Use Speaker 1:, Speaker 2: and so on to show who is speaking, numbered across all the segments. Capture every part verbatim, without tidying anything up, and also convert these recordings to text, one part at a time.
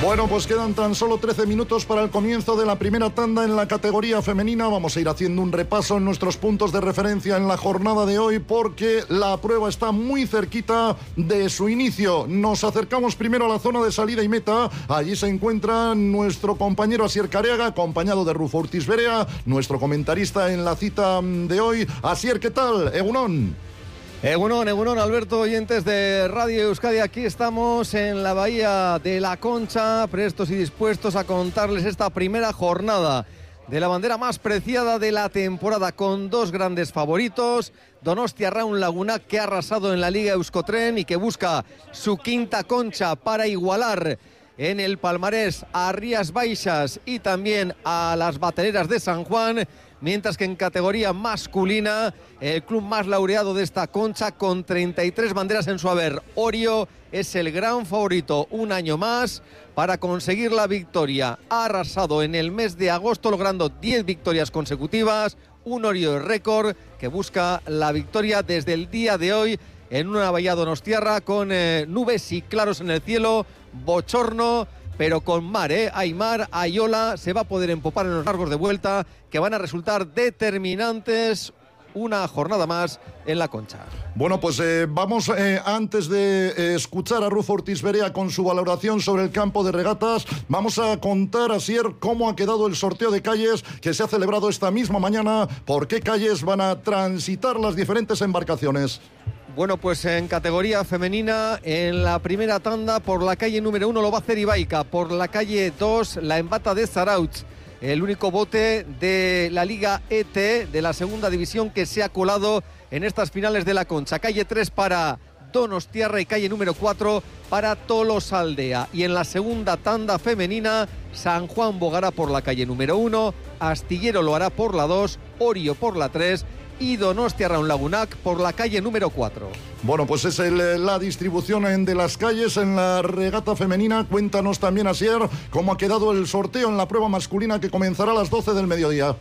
Speaker 1: Bueno, pues quedan tan solo trece minutos para el comienzo de la primera tanda en la categoría femenina. Vamos a ir haciendo un repaso en nuestros puntos de referencia en la jornada de hoy, porque la prueba está muy cerquita de su inicio. Nos acercamos primero a la zona de salida y meta. Allí se encuentra nuestro compañero Asier Careaga, acompañado de Rufo Ortiz Berea, nuestro comentarista en la cita de hoy. Asier, ¿qué tal? Egunon.
Speaker 2: Egunon, Egunon, Alberto, oyentes de Radio Euskadi, aquí estamos en la Bahía de la Concha, prestos y dispuestos a contarles esta primera jornada de la bandera más preciada de la temporada, con dos grandes favoritos. Donostia Raun Laguna, que ha arrasado en la Liga Euskotren y que busca su quinta concha para igualar en el palmarés a Rías Baixas y también a las Bateleras de San Juan. Mientras que en categoría masculina, el club más laureado de esta concha, con treinta y tres banderas en su haber, Orio, es el gran favorito un año más para conseguir la victoria. Ha arrasado en el mes de agosto, logrando diez victorias consecutivas, un Orio récord que busca la victoria desde el día de hoy en una bahía donostiarra con eh, nubes y claros en el cielo, bochorno, pero con mar, ¿eh? Hay mar, hay ola, se va a poder empopar en los largos de vuelta que van a resultar determinantes. Una jornada más en la Concha.
Speaker 1: Bueno, pues eh, vamos eh, antes de eh, escuchar a Rufo Ortiz Berea con su valoración sobre el campo de regatas, vamos a contar, Asier, cómo ha quedado el sorteo de calles que se ha celebrado esta misma mañana, por qué calles van a transitar las diferentes embarcaciones.
Speaker 2: Bueno, pues en categoría femenina, en la primera tanda, por la calle número uno lo va a hacer Ibaica, por la calle dos la Embata de Zarautz, el único bote de la Liga E T de la segunda división que se ha colado en estas finales de la Concha. Calle tres para Donostiarra y calle número cuatro para Tolosaldea. Y en la segunda tanda femenina, San Juan bogará por la calle número uno, Astillero lo hará por la dos, Orio por la tres y Donostia Raun Lagunac por la calle número cuatro.
Speaker 1: Bueno, pues es el, la distribución de las calles en la regata femenina. Cuéntanos también, Asier, cómo ha quedado el sorteo en la prueba masculina que comenzará a las doce del mediodía.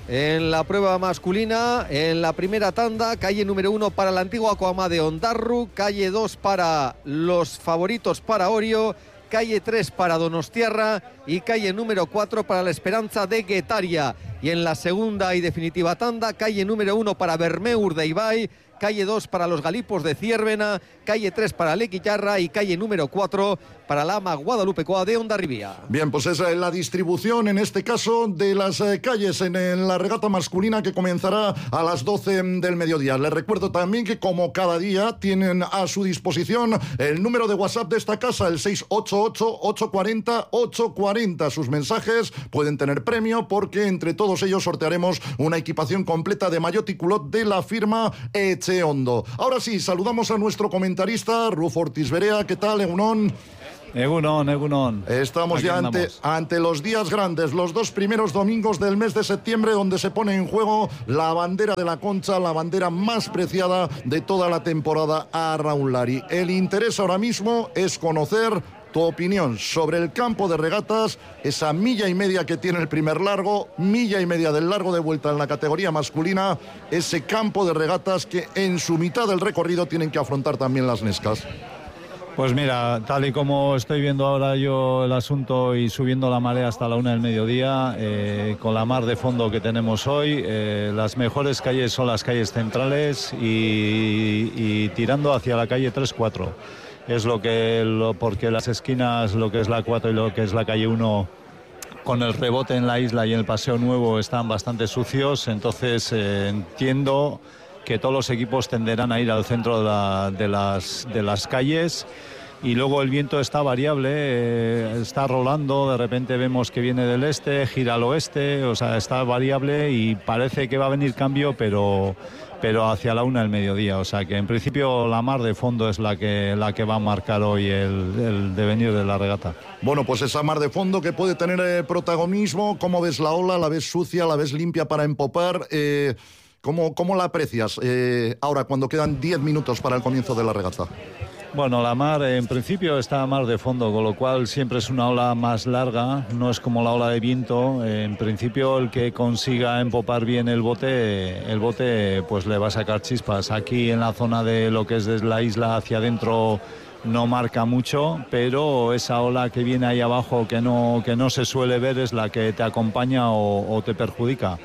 Speaker 2: En la prueba masculina, en la primera tanda, calle número uno para la antigua Coama de Ondarru, calle dos para los favoritos para Orio, calle tres para Donostiarra y calle número cuatro para la Esperanza de Guetaria. Y en la segunda y definitiva tanda, calle número uno para Bermeur de Ibai, calle dos para los Galipos de Ciervena, calle tres para Lequillarra y calle número cuatro para la Ama Guadalupecoa de Hondarribia.
Speaker 1: Bien, pues esa es la distribución, en este caso, de las eh, calles en, en la regata masculina que comenzará a las doce del mediodía. Les recuerdo también que, como cada día, tienen a su disposición el número de WhatsApp de esta casa, el seis ocho ocho, ocho cuatro cero, ocho cuatro cero. Sus mensajes pueden tener premio porque entre todos ellos sortearemos una equipación completa de maillot y culot de la firma Echeondo. Ahora sí, saludamos a nuestro comentarista, Rufo Ortiz Berea. ¿Qué tal, Egunon?
Speaker 3: Egunon, Egunon.
Speaker 1: Estamos Aquí ya ante, ante los días grandes, los dos primeros domingos del mes de septiembre, donde se pone en juego la bandera de la Concha, la bandera más preciada de toda la temporada a Raun Lari. El interés ahora mismo es conocer tu opinión sobre el campo de regatas, esa milla y media que tiene el primer largo, milla y media del largo de vuelta en la categoría masculina, ese campo de regatas que en su mitad del recorrido tienen que afrontar también las nescas.
Speaker 3: Pues mira, tal y como estoy viendo ahora yo el asunto y subiendo la marea hasta la una del mediodía, eh, con la mar de fondo que tenemos hoy, eh, las mejores calles son las calles centrales y, y tirando hacia la calle tres cuatro. Es lo que, lo, porque las esquinas, lo que es la cuatro y lo que es la calle uno, con el rebote en la isla y en el Paseo Nuevo están bastante sucios, entonces eh, entiendo que todos los equipos tenderán a ir al centro de, la, de, las, de las calles. Y luego el viento está variable, eh, está rolando, de repente vemos que viene del este, gira al oeste, o sea, está variable y parece que va a venir cambio, pero, pero hacia la una del mediodía. O sea que en principio la mar de fondo es la que, la que va a marcar hoy el, el devenir de la regata.
Speaker 1: Bueno, pues esa mar de fondo que puede tener eh, protagonismo. ¿Cómo ves la ola? ¿La ves sucia? ¿La ves limpia para empopar? Eh... ¿Cómo, cómo la aprecias eh, ahora cuando quedan diez minutos para el comienzo de la regata?
Speaker 3: Bueno, la mar en principio está a mar de fondo, con lo cual siempre es una ola más larga, no es como la ola de viento. En principio el que consiga empopar bien el bote, el bote pues le va a sacar chispas. Aquí en la zona de lo que es desde la isla hacia adentro no marca mucho, pero esa ola que viene ahí abajo que no, que no se suele ver es la que te acompaña o, o te perjudica.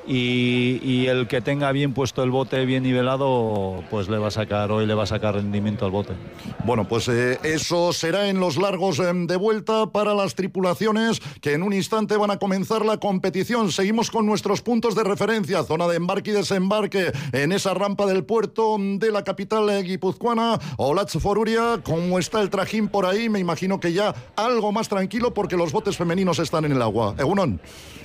Speaker 3: Y, y el que tenga bien puesto el bote, bien nivelado, pues le va a sacar, hoy le va a sacar rendimiento al bote.
Speaker 1: Bueno, pues eh, eso será en los largos eh, de vuelta para las tripulaciones que en un instante van a comenzar la competición. Seguimos con nuestros puntos de referencia, zona de embarque y desembarque en esa rampa del puerto de la capital eh, guipuzcoana. Olatz Foruria, ¿cómo está el trajín por ahí? Me imagino que ya algo más tranquilo porque los botes femeninos están en el agua. Egunon.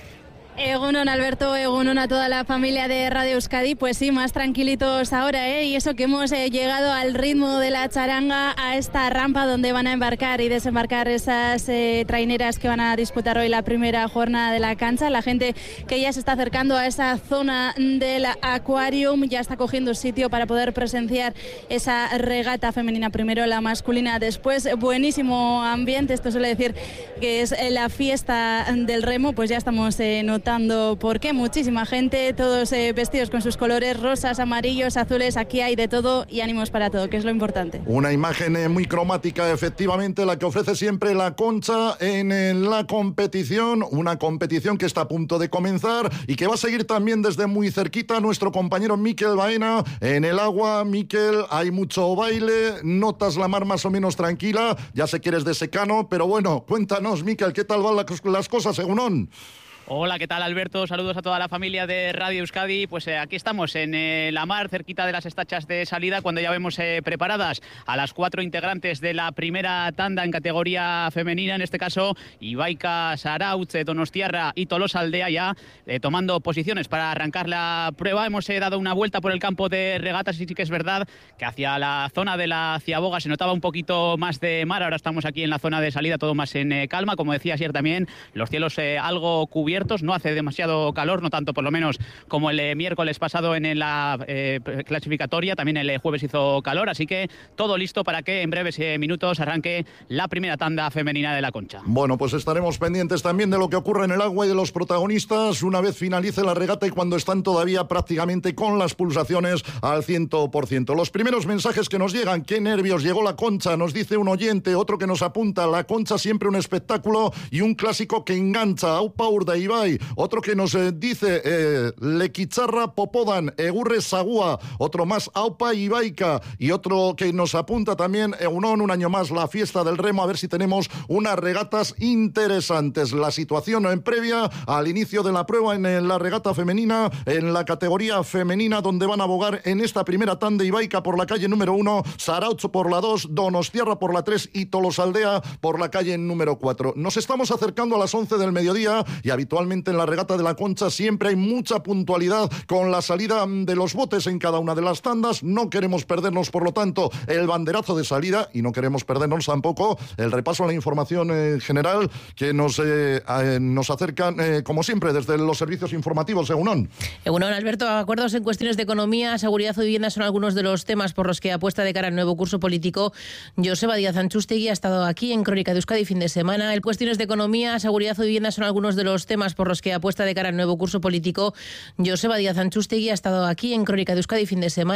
Speaker 4: Egunon, Alberto, egunon a toda la familia de Radio Euskadi. Pues sí, más tranquilitos ahora, ¿eh? Y eso que hemos eh, llegado al ritmo de la charanga a esta rampa donde van a embarcar y desembarcar esas eh, traineras que van a disputar hoy la primera jornada de la cancha. La gente que ya se está acercando a esa zona del Aquarium ya está cogiendo sitio para poder presenciar esa regata femenina, primero la masculina, después buenísimo ambiente. Esto suele decir que es la fiesta del remo, pues ya estamos eh, notando por qué. Muchísima gente, todos eh, vestidos con sus colores, rosas, amarillos, azules. Aquí hay de todo y ánimos para todo, que es lo importante.
Speaker 1: Una imagen eh, muy cromática, efectivamente, la que ofrece siempre la Concha en, en la competición. Una competición que está a punto de comenzar y que va a seguir también desde muy cerquita nuestro compañero Mikel Baena en el agua. Mikel, hay mucho baile, notas la mar más o menos tranquila. Ya sé que eres de secano, pero bueno, cuéntanos, Mikel, ¿qué tal van la, las cosas, según?
Speaker 5: Hola, ¿qué tal, Alberto? Saludos a toda la familia de Radio Euskadi. Pues eh, aquí estamos en eh, la mar, cerquita de las estachas de salida, cuando ya vemos eh, preparadas a las cuatro integrantes de la primera tanda en categoría femenina, en este caso Ibaika, Zarautz, Donostiarra y Tolosaldea, ya eh, tomando posiciones para arrancar la prueba. Hemos eh, dado una vuelta por el campo de regatas y sí que es verdad que hacia la zona de la Ciaboga se notaba un poquito más de mar. Ahora estamos aquí en la zona de salida, todo más en eh, calma. Como decía ayer también, los cielos eh, algo cubiertos. No hace demasiado calor, no tanto por lo menos como el eh, miércoles pasado en la eh, clasificatoria. También el eh, jueves hizo calor, así que todo listo para que en breves eh, minutos arranque la primera tanda femenina de la Concha.
Speaker 1: Bueno, pues estaremos pendientes también de lo que ocurre en el agua y de los protagonistas una vez finalice la regata y cuando están todavía prácticamente con las pulsaciones al cien por ciento. Los primeros mensajes que nos llegan: qué nervios, llegó la Concha, nos dice un oyente. Otro que nos apunta: la Concha siempre un espectáculo y un clásico que engancha. Aupa Urda Ibai. Otro que nos eh, dice eh, Lequitzarra Popodan, Egurre Sagua. Otro más, Aupa Ibaika. Y otro que nos apunta también, Egunon, un año más la fiesta del remo, a ver si tenemos unas regatas interesantes. La situación en previa al inicio de la prueba en la regata femenina, en la categoría femenina, donde van a abogar en esta primera tanda Ibaika por la calle número uno, Zarautz por la dos, Donostiarra por la tres y Tolosaldea por la calle número cuatro. Nos estamos acercando a las once del mediodía y habitualmente en la regata de la Concha siempre hay mucha puntualidad con la salida de los botes en cada una de las tandas. No queremos perdernos, por lo tanto, el banderazo de salida y no queremos perdernos tampoco el repaso a la información eh, general que nos, eh, eh, nos acercan, eh, como siempre, desde los servicios informativos. Egunon.
Speaker 6: Egunon, Alberto. Acuerdos en cuestiones de economía, seguridad o vivienda son algunos de los temas por los que apuesta de cara al nuevo curso político Joseba Díaz Antxustegui. Ha estado aquí en Crónica de Euskadi fin de semana. En cuestiones de economía, seguridad o vivienda son algunos de los temas por los que apuesta de cara al nuevo curso político Joseba Díaz Antxustegui. Ha estado aquí en Crónica de Euskadi fin de semana.